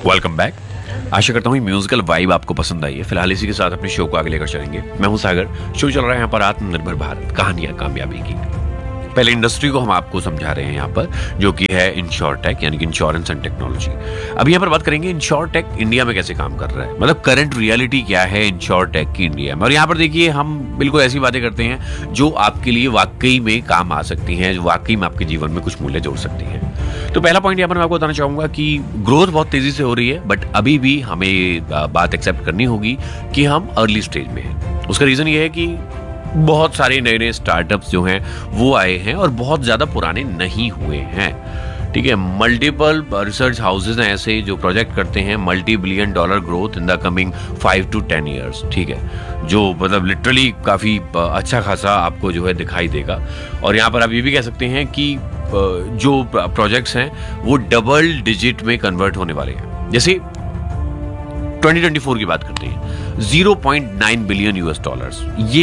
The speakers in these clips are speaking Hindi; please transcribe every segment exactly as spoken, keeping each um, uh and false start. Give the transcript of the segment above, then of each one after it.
Welcome back. आशा करता हूँ म्यूजिकल वाइब आपको पसंद आई है। फिलहाल इसी के साथ अपने शो को आगे लेकर चलेंगे। मैं हूँ सागर। शो चल रहा है यहाँ पर आत्मनिर्भर भारत, कहानियां कामयाबी की। पहले इंडस्ट्री को हम आपको समझा रहे हैं यहाँ पर, जो कि है इंश्योरटेक यानी कि इंश्योरेंस एंड टेक्नोलॉजी। अभी यहाँ पर बात करेंगे इंश्योरटेक इंडिया में कैसे काम कर रहा है, मतलब करंट रियलिटी क्या है इंश्योरटेक की इंडिया में। और यहाँ पर देखिए हम बिल्कुल ऐसी बातें करते हैं जो आपके लिए वाकई में काम आ सकती हैं, जो वाकई में आपके जीवन में कुछ मूल्य जोड़ सकती हैं। तो पहला पॉइंट यहाँ पर मैं आपको बताना चाहूंगा कि ग्रोथ बहुत तेजी से हो रही है, बट अभी भी हमें बात एक्सेप्ट करनी होगी कि हम अर्ली स्टेज में हैं। उसका रीजन ये है कि बहुत सारे नए नए स्टार्टअप्स जो हैं वो आए हैं और बहुत ज्यादा पुराने नहीं हुए हैं। ठीक है, मल्टीपल रिसर्च हाउसेज हैं ऐसे जो प्रोजेक्ट करते हैं multi billion dollar growth in the coming five to ten years. ठीक है, जो मतलब लिटरली काफी अच्छा खासा आपको जो है दिखाई देगा। और यहाँ पर आप ये भी कह सकते हैं कि जो प्रोजेक्ट्स हैं वो डबल डिजिट में कन्वर्ट होने वाले हैं। जैसे ट्वेंटी ट्वेंटी फोर की बात करते हैं, zero point nine billion US dollars, ये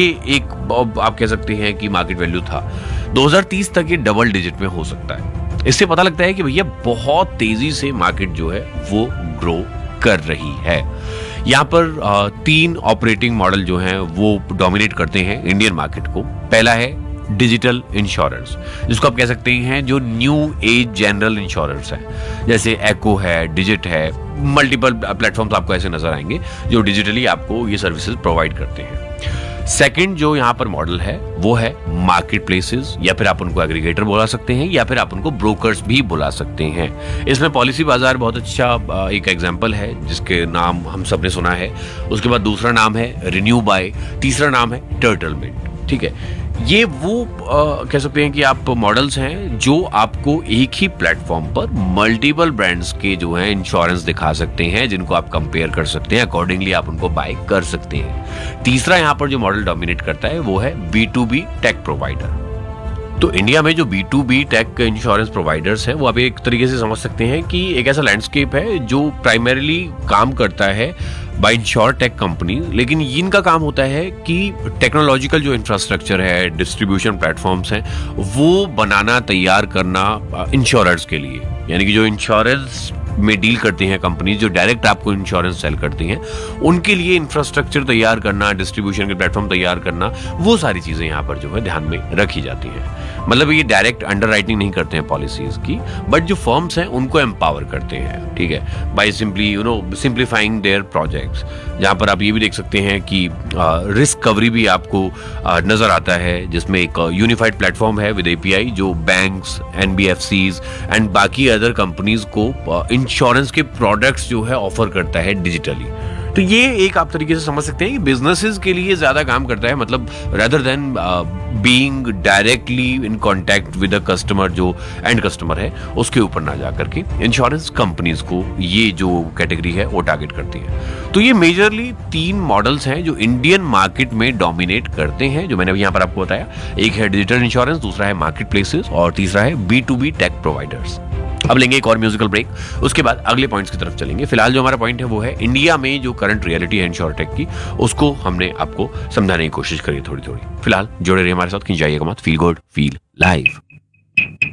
एक आप कह सकते हैं कि मार्केट वैल्यू था। दो हज़ार तीस तक ये डबल डिजिट में हो सकता है। इससे पता लगता है कि भैया बहुत तेजी से मार्केट जो है वो ग्रो कर रही है। यहाँ पर तीन ऑपरेटिंग मॉडल जो हैं वो डोमिनेट करते हैं इंडियन मार्केट को। पहला है डिजिटल इंश्योरेंस, जिसको आप कह सकते हैं जो न्यू एज जनरल इंश्योरेंस है, जैसे एको है, डिजिट है, मल्टीपल प्लेटफॉर्म्स आपको ऐसे नजर आएंगे जो डिजिटली आपको ये सर्विसेज प्रोवाइड करते हैं। सेकंड जो यहाँ पर मॉडल है वो है मार्केट प्लेसेस, या फिर आप उनको एग्रीगेटर बुला सकते हैं, या फिर आप उनको ब्रोकर्स भी बुला सकते हैं। इसमें पॉलिसी बाजार बहुत अच्छा एक एग्जांपल है जिसके नाम हम सबने सुना है। उसके बाद दूसरा नाम है रिन्यू बाय, तीसरा नाम है टर्टलमेंट। ठीक है, ये वो आ, कह सकते हैं कि आप मॉडल्स हैं जो आपको एक ही प्लेटफॉर्म पर मल्टीपल ब्रांड्स के जो हैं इंश्योरेंस दिखा सकते हैं, जिनको आप कंपेयर कर सकते हैं, अकॉर्डिंगली आप उनको बाय कर सकते हैं। तीसरा यहाँ पर जो मॉडल डोमिनेट करता है वो है B to be take provider. तो इंडिया में जो B to be take insurance providers हैं वो आप एक तरीके से समझ सकते हैं कि एक ऐसा लैंडस्केप है जो प्राइमरीली काम करता है बाय इंश्योरटेक कंपनी, लेकिन इनका काम होता है कि टेक्नोलॉजिकल जो इंफ्रास्ट्रक्चर है, डिस्ट्रीब्यूशन प्लेटफॉर्म्स हैं, वो बनाना, तैयार करना इंश्योरर्स के लिए, यानी कि जो इंश्योरेंस में डील करती हैं कंपनी, जो डायरेक्ट आपको इंश्योरेंस सेल करती हैं, उनके लिए इंफ्रास्ट्रक्चर तैयार करना, डिस्ट्रीब्यूशन के प्लेटफॉर्म तैयार करना, वो सारी चीजें यहाँ पर जो है ध्यान में रखी जाती हैं। मतलब ये डायरेक्ट अंडरराइटिंग नहीं करते हैं पॉलिसीज की, बट जो फर्म्स हैं उनको एम्पावर करते हैं। ठीक है, by simply you know simplifying their projects. जहाँ पर आप ये भी देख सकते हैं कि रिस्क कवरी भी आपको आ, नजर आता है, जिसमें एक यूनिफाइड प्लेटफॉर्म है विद एपीआई जो बैंक्स, एनबीएफसीज एंड बाकी अदर कंपनीज को इंश्योरेंस के प्रोडक्ट्स जो है ऑफर करता है डिजिटली। तो ये एक आप तरीके से समझ सकते हैं कि बिजनेसेस के लिए ज्यादा काम करता है, मतलब rather than being directly in contact with the customer, जो एंड कस्टमर है उसके ऊपर ना जाकर के इंश्योरेंस कंपनीज को ये जो कैटेगरी है वो टारगेट करती है। तो ये मेजरली तीन मॉडल्स हैं जो इंडियन मार्केट में डोमिनेट करते हैं, जो मैंने अभी यहाँ पर आपको बताया। एक है डिजिटल इंश्योरेंस, दूसरा है मार्केट प्लेसेस और तीसरा है B to be take providers. अब लेंगे एक और म्यूजिकल ब्रेक, उसके बाद अगले पॉइंट्स की तरफ चलेंगे। फिलहाल जो हमारा पॉइंट है वो है इंडिया में जो करंट रियलिटी है इंश्योरटेक की, उसको हमने आपको समझाने की कोशिश करी थोड़ी थोड़ी। फिलहाल जुड़े रहिए हमारे साथ, कहीं जाइएगा मत। Feel good feel live.